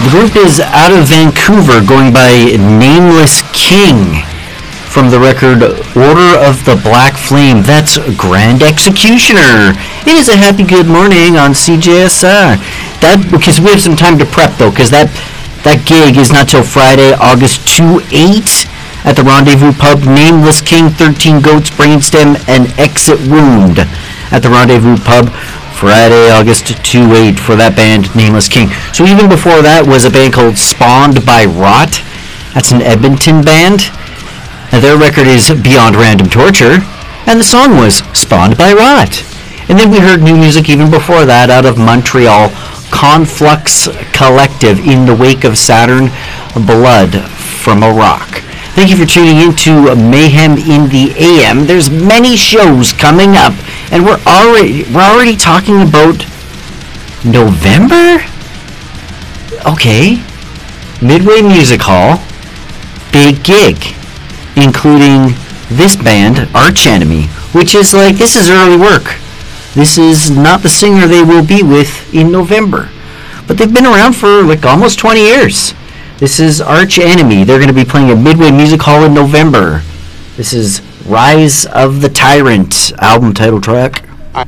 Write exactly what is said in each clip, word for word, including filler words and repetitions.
The group is out of Vancouver, going by Nameless King, from the record Order of the Black Flame. That's Grand Executioner. It is a happy good morning on C J S R. That, because we have some time to prep, though, because that, that gig is not till Friday, August twenty-eighth, at the Rendezvous Pub. Nameless King, thirteen Goats, Brainstem, and Exit Wound at the Rendezvous Pub. Friday, August twenty-eighth for that band, Nameless King. So even before that was a band called Spawned by Rot. That's an Edmonton band. And their record is Beyond Random Torture. And the song was Spawned by Rot. And then we heard new music even before that out of Montreal, Conflux Collective, In the Wake of Saturn, Blood from a Rock. Thank you for tuning in to Mayhem in the A M. There's many shows coming up, and we're already we're already talking about November? Okay. Midway Music Hall, big gig, including this band, Arch Enemy, which is like, this is early work. This is not the singer they will be with in November. But they've been around for like almost twenty years. This is Arch Enemy. They're going to be playing at Midway Music Hall in November. This is Rise of the Tyrant, album title track. I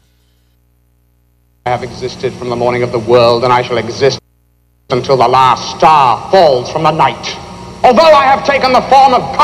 have existed from the morning of the world, and I shall exist until the last star falls from the night. Although I have taken the form of